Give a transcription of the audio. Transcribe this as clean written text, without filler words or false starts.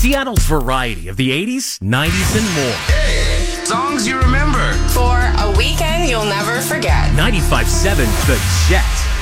Seattle's variety of the 80s, 90s, and more. Songs you remember. For a weekend you'll never forget. 95.7 The Jet.